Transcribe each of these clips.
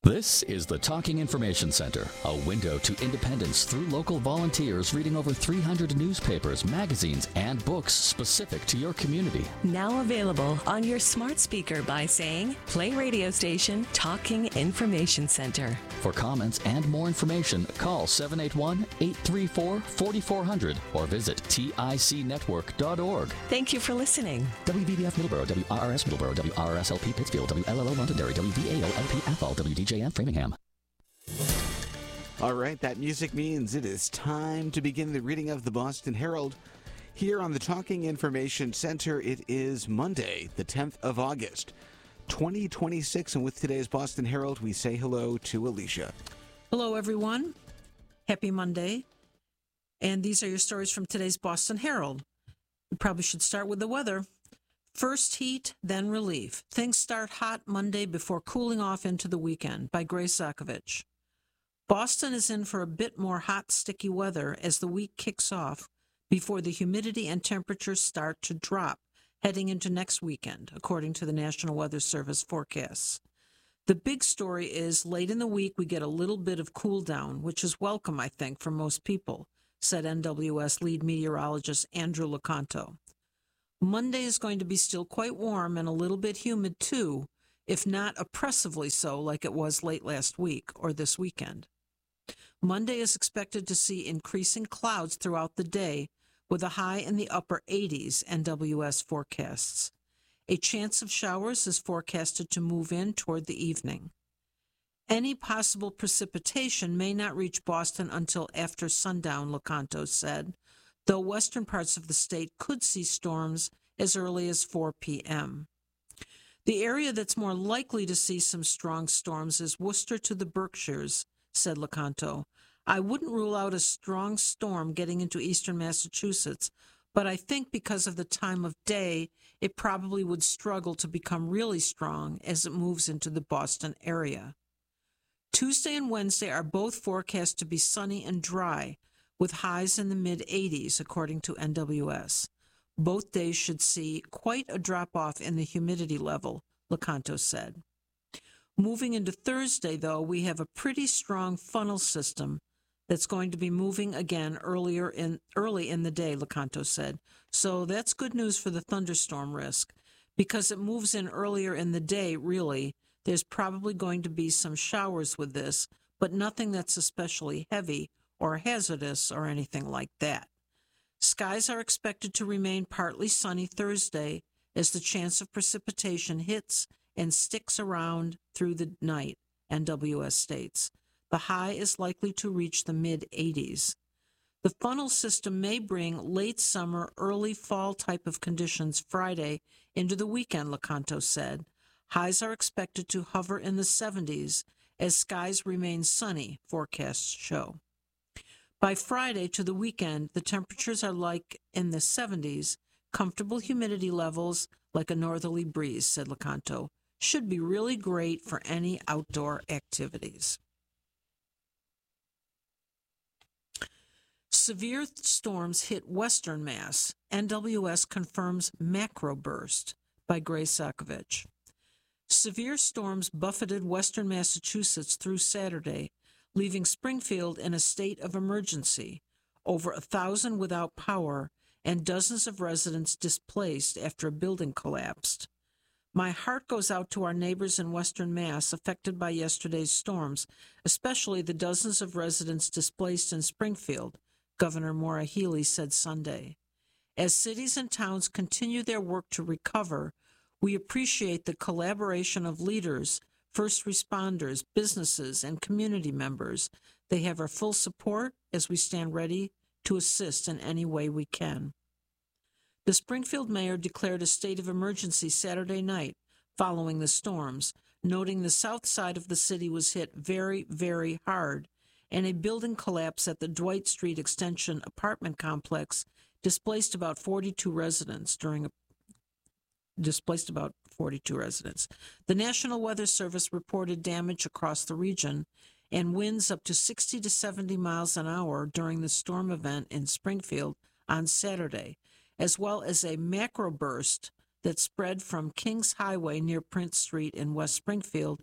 This is the Talking Information Center, a window to independence through local volunteers reading over 300 newspapers, magazines, and books specific to your community. Now available on your smart speaker by saying, play radio station Talking Information Center. For comments and more information, call 781-834-4400 or visit ticnetwork.org. Thank you for listening. WVBF Middleborough, WRRS Middleborough, WRSLP Pittsfield, WLLO Londonderry, WVAO-LP Athol, WDJM Framingham. All right, that music means it is time to begin the reading of the Boston Herald. Here on the Talking Information Center, it is Monday, the 10th of August, 2026, and with today's Boston Herald, we say hello to Alicia. Hello, everyone. Happy Monday. And these are your stories from today's Boston Herald. We probably should start with the weather. First heat, then relief. Things start hot Monday before cooling off into the weekend, by Grace Zakovich. Boston is in for a bit more hot, sticky weather as the week kicks off before the humidity and temperatures start to drop heading into next weekend, according to the National Weather Service forecasts. The big story is late in the week we get a little bit of cool down, which is welcome, I think, for most people, said NWS lead meteorologist Andrew Lecanto. Monday is going to be still quite warm and a little bit humid too, if not oppressively so like it was late last week or this weekend. Monday is expected to see increasing clouds throughout the day with a high in the upper 80s, NWS forecasts. A chance of showers is forecasted to move in toward the evening. Any possible precipitation may not reach Boston until after sundown, Lecanto said, though western parts of the state could see storms as early as 4 p.m. The area that's more likely to see some strong storms is Worcester to the Berkshires, said Lecanto. I wouldn't rule out a strong storm getting into eastern Massachusetts, but I think because of the time of day, it probably would struggle to become really strong as it moves into the Boston area. Tuesday and Wednesday are both forecast to be sunny and dry, with highs in the mid-80s, according to NWS. Both days should see quite a drop-off in the humidity level, Lecanto said. Moving into Thursday, though, we have a pretty strong funnel system that's going to be moving again early in the day, Lecanto said. So that's good news for the thunderstorm risk. Because it moves in earlier in the day, really, there's probably going to be some showers with this, but nothing that's especially heavy or hazardous or anything like that. Skies are expected to remain partly sunny Thursday as the chance of precipitation hits and sticks around through the night, NWS states. The high is likely to reach the mid-80s. The funnel system may bring late summer, early fall type of conditions Friday into the weekend, Lecanto said. Highs are expected to hover in the 70s as skies remain sunny, forecasts show. By Friday to the weekend, the temperatures are like in the 70s. Comfortable humidity levels, like a northerly breeze, said Lecanto, should be really great for any outdoor activities. Severe storms hit western Mass. NWS confirms macro burst, by Grace Zakovich. Severe storms buffeted western Massachusetts through Saturday, leaving Springfield in a state of emergency, over 1,000 without power, and dozens of residents displaced after a building collapsed. My heart goes out to our neighbors in western Mass affected by yesterday's storms, especially the dozens of residents displaced in Springfield, Governor Maura Healey said Sunday. As cities and towns continue their work to recover, we appreciate the collaboration of leaders, first responders, businesses, and community members. They have our full support as we stand ready to assist in any way we can. The Springfield mayor declared a state of emergency Saturday night following the storms, noting the south side of the city was hit very, very hard, and a building collapse at the Dwight Street Extension apartment complex displaced about 42 residents. The National Weather Service reported damage across the region and winds up to 60 to 70 miles an hour during the storm event in Springfield on Saturday, as well as a macro burst that spread from Kings Highway near Prince Street in West Springfield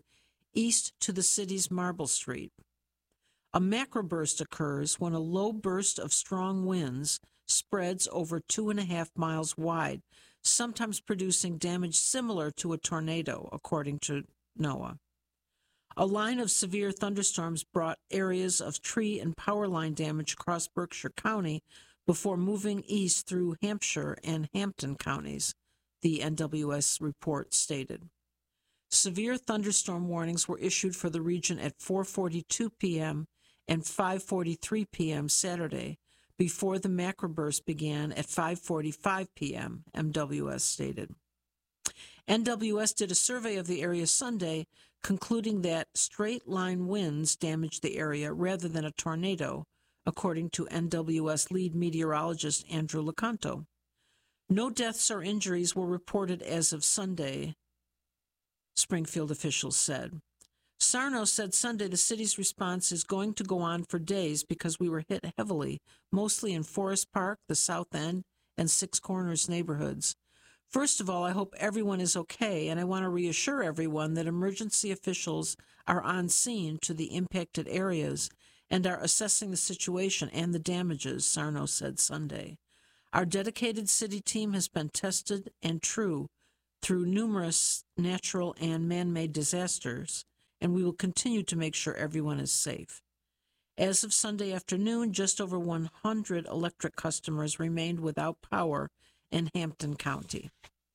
east to the city's Marble Street. A macroburst occurs when a low burst of strong winds spreads over 2.5 miles wide, sometimes producing damage similar to a tornado, according to NOAA. A line of severe thunderstorms brought areas of tree and power line damage across Berkshire County before moving east through Hampshire and Hampton counties, the NWS report stated. Severe thunderstorm warnings were issued for the region at 4:42 p.m. and 5:43 p.m. Saturday, before the macroburst began at 5:45 p.m., MWS stated. NWS did a survey of the area Sunday, concluding that straight-line winds damaged the area rather than a tornado, according to NWS lead meteorologist Andrew LoCanto. No deaths or injuries were reported as of Sunday, Springfield officials said. Sarno said Sunday the city's response is going to go on for days because we were hit heavily, mostly in Forest Park, the South End, and Six Corners neighborhoods. First of all, I hope everyone is okay, and I want to reassure everyone that emergency officials are on scene to the impacted areas and are assessing the situation and the damages, Sarno said Sunday. Our dedicated city team has been tested and true through numerous natural and man-made disasters, and we will continue to make sure everyone is safe. As of Sunday afternoon, just over 100 electric customers remained without power in Hampton County.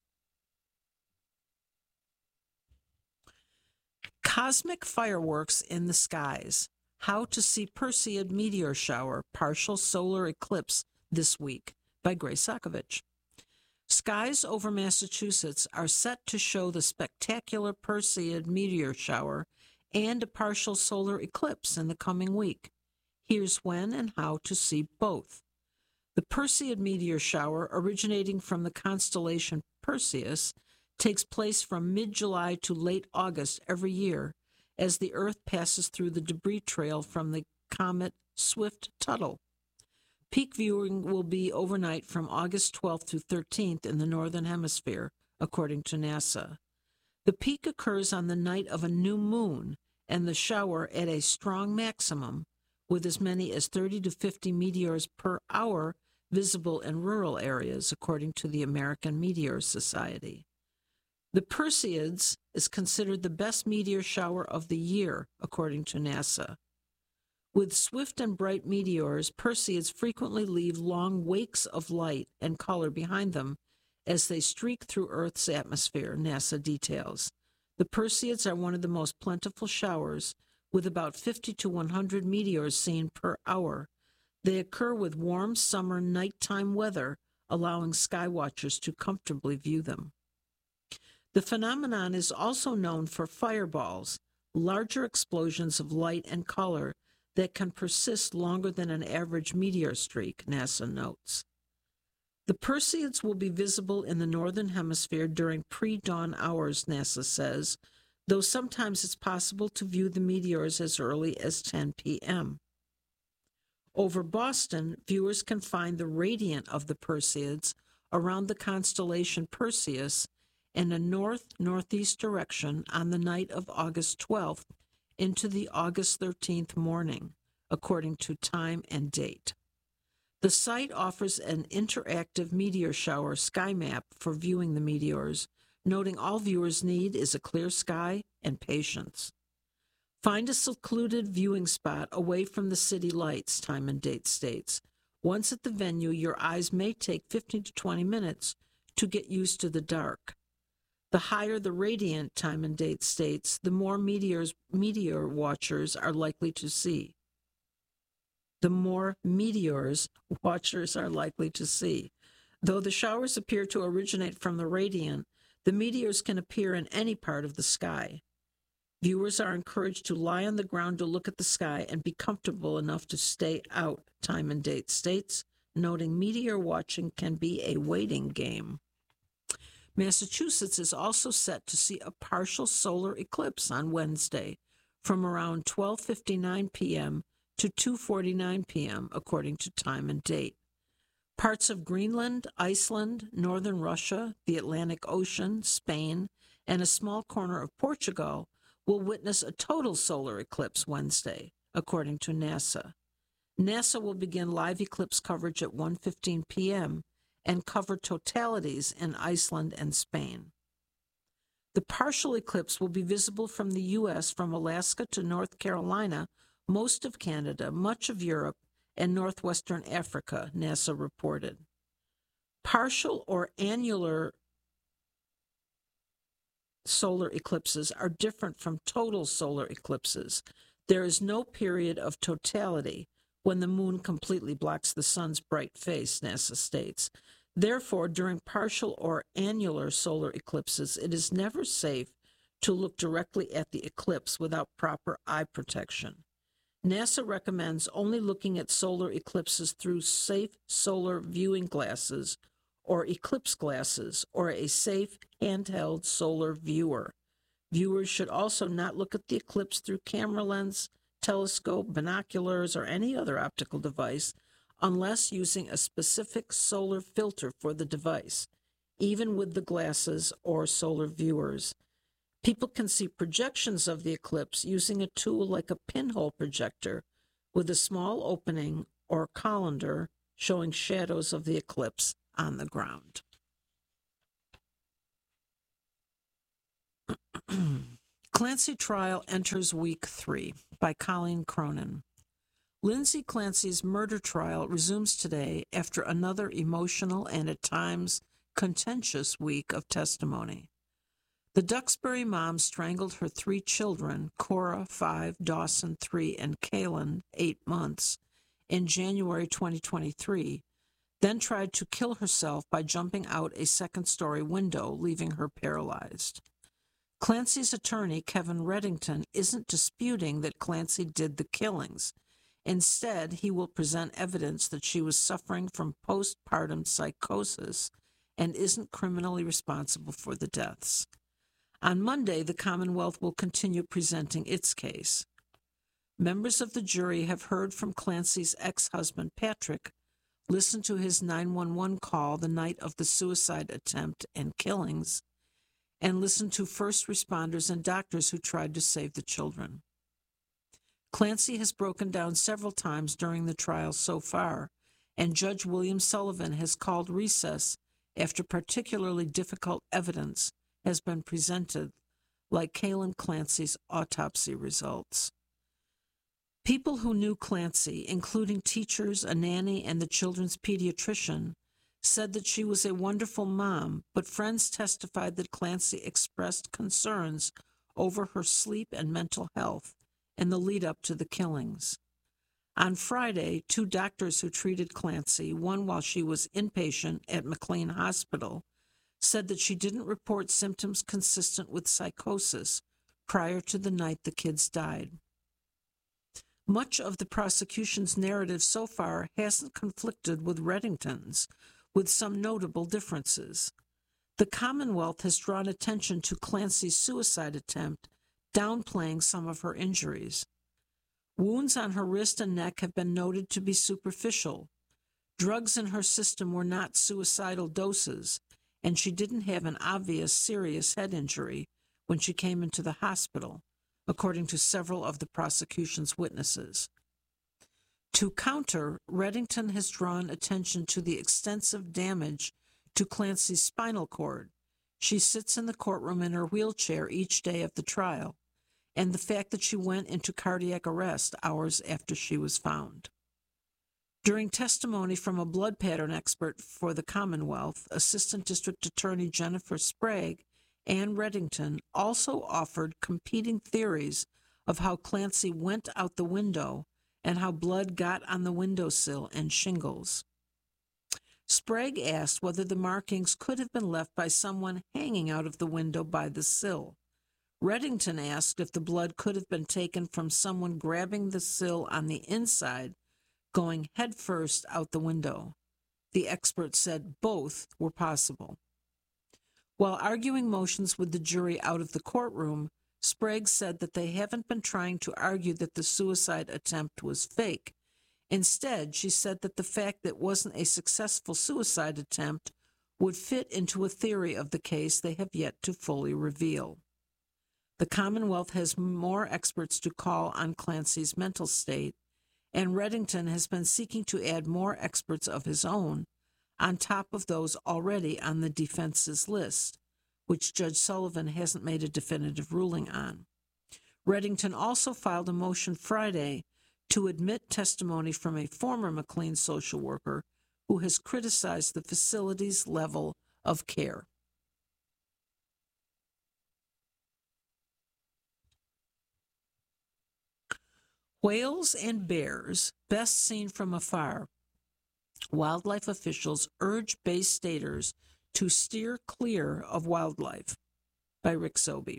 Cosmic fireworks in the skies. How to see Perseid meteor shower, partial solar eclipse this week, by Grace Sokovich. Skies over Massachusetts are set to show the spectacular Perseid meteor shower and a partial solar eclipse in the coming week. Here's when and how to see both. The Perseid meteor shower, originating from the constellation Perseus, takes place from mid-July to late August every year as the Earth passes through the debris trail from the comet Swift-Tuttle. Peak viewing will be overnight from August 12th through 13th in the Northern Hemisphere, according to NASA. The peak occurs on the night of a new moon, and the shower at a strong maximum, with as many as 30 to 50 meteors per hour visible in rural areas, according to the American Meteor Society. The Perseids is considered the best meteor shower of the year, according to NASA. With swift and bright meteors, Perseids frequently leave long wakes of light and color behind them as they streak through Earth's atmosphere, NASA details. The Perseids are one of the most plentiful showers, with about 50 to 100 meteors seen per hour. They occur with warm summer nighttime weather, allowing skywatchers to comfortably view them. The phenomenon is also known for fireballs, larger explosions of light and color that can persist longer than an average meteor streak, NASA notes. The Perseids will be visible in the Northern Hemisphere during pre-dawn hours, NASA says, though sometimes it's possible to view the meteors as early as 10 p.m. Over Boston, viewers can find the radiant of the Perseids around the constellation Perseus in a north-northeast direction on the night of August 12th into the August 13th morning, according to time and date. The site offers an interactive meteor shower sky map for viewing the meteors, noting all viewers need is a clear sky and patience. Find a secluded viewing spot away from the city lights, time and date states. Once at the venue, your eyes may take 15 to 20 minutes to get used to the dark. The higher the radiant, time and date states, the more meteor watchers are likely to see. The more meteors watchers are likely to see. Though the showers appear to originate from the radiant, the meteors can appear in any part of the sky. Viewers are encouraged to lie on the ground to look at the sky and be comfortable enough to stay out, time and date states, noting meteor watching can be a waiting game. Massachusetts is also set to see a partial solar eclipse on Wednesday from around 12:59 p.m. to 2:49 p.m., according to time and date. Parts of Greenland, Iceland, northern Russia, the Atlantic Ocean, Spain, and a small corner of Portugal will witness a total solar eclipse Wednesday, according to NASA. NASA will begin live eclipse coverage at 1:15 p.m. and cover totalities in Iceland and Spain. The partial eclipse will be visible from the U.S. from Alaska to North Carolina, most of Canada, much of Europe, and northwestern Africa, NASA reported. Partial or annular solar eclipses are different from total solar eclipses. There is no period of totality when the moon completely blocks the sun's bright face, NASA states. Therefore, during partial or annular solar eclipses, it is never safe to look directly at the eclipse without proper eye protection. NASA recommends only looking at solar eclipses through safe solar viewing glasses or eclipse glasses or a safe handheld solar viewer. Viewers should also not look at the eclipse through camera lens, telescope, binoculars, or any other optical device unless using a specific solar filter for the device, even with the glasses or solar viewers. People can see projections of the eclipse using a tool like a pinhole projector with a small opening or colander showing shadows of the eclipse on the ground. Clancy Trial Enters Week 3 by Colleen Cronin. Lindsay Clancy's murder trial resumes today after another emotional and at times contentious week of testimony. The Duxbury mom strangled her 3 children, Cora, 5, Dawson, 3, and Kaylin, 8 months, in January 2023, then tried to kill herself by jumping out a second-story window, leaving her paralyzed. Clancy's attorney, Kevin Reddington, isn't disputing that Clancy did the killings. Instead, he will present evidence that she was suffering from postpartum psychosis and isn't criminally responsible for the deaths. On Monday, the Commonwealth will continue presenting its case. Members of the jury have heard from Clancy's ex-husband, Patrick, listened to his 911 call the night of the suicide attempt and killings, and listened to first responders and doctors who tried to save the children. Clancy has broken down several times during the trial so far, and Judge William Sullivan has called recess after particularly difficult evidence has been presented, like Kaylin Clancy's autopsy results. People who knew Clancy, including teachers, a nanny, and the children's pediatrician, said that she was a wonderful mom, but friends testified that Clancy expressed concerns over her sleep and mental health in the lead-up to the killings. On Friday, 2 doctors who treated Clancy, one while she was inpatient at McLean Hospital, said that she didn't report symptoms consistent with psychosis prior to the night the kids died. Much of the prosecution's narrative so far hasn't conflicted with Reddington's, with some notable differences. The Commonwealth has drawn attention to Clancy's suicide attempt, downplaying some of her injuries. Wounds on her wrist and neck have been noted to be superficial. Drugs in her system were not suicidal doses, and she didn't have an obvious serious head injury when she came into the hospital, according to several of the prosecution's witnesses. To counter, Reddington has drawn attention to the extensive damage to Clancy's spinal cord. She sits in the courtroom in her wheelchair each day of the trial, and the fact that she went into cardiac arrest hours after she was found. During testimony from a blood pattern expert for the Commonwealth, Assistant District Attorney Jennifer Sprague and Reddington also offered competing theories of how Clancy went out the window and how blood got on the windowsill and shingles. Sprague asked whether the markings could have been left by someone hanging out of the window by the sill. Reddington asked if the blood could have been taken from someone grabbing the sill on the inside, going headfirst out the window. The expert said both were possible. While arguing motions with the jury out of the courtroom, Sprague said that they haven't been trying to argue that the suicide attempt was fake. Instead, she said that the fact that it wasn't a successful suicide attempt would fit into a theory of the case they have yet to fully reveal. The Commonwealth has more experts to call on Clancy's mental state, and Reddington has been seeking to add more experts of his own on top of those already on the defense's list, which Judge Sullivan hasn't made a definitive ruling on. Reddington also filed a motion Friday to admit testimony from a former McLean social worker who has criticized the facility's level of care. Whales and bears, best seen from afar. Wildlife officials urge Bay Staters to steer clear of wildlife, by Rick Sobey.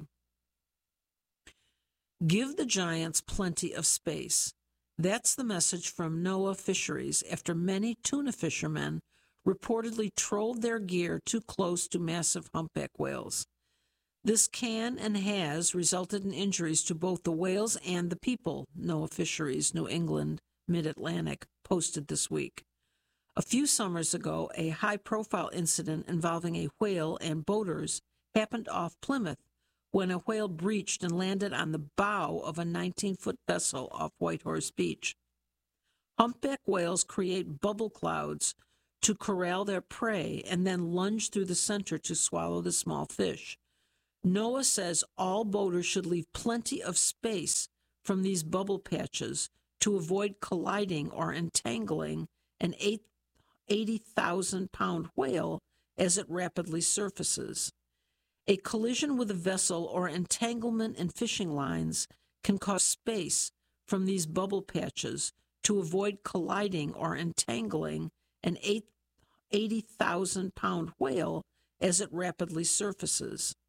Give the giants plenty of space. That's the message from NOAA Fisheries after many tuna fishermen reportedly trolled their gear too close to massive humpback whales. This can and has resulted in injuries to both the whales and the people, NOAA Fisheries, New England, Mid-Atlantic, posted this week. A few summers ago, a high-profile incident involving a whale and boaters happened off Plymouth when a whale breached and landed on the bow of a 19-foot vessel off Whitehorse Beach. Humpback whales create bubble clouds to corral their prey and then lunge through the center to swallow the small fish. NOAA says all boaters should leave plenty of space from these bubble patches to avoid colliding or entangling an 80,000-pound whale as it rapidly surfaces. A collision with a vessel or entanglement in fishing lines can cause space from these bubble patches to avoid colliding or entangling an 80,000-pound whale as it rapidly surfaces.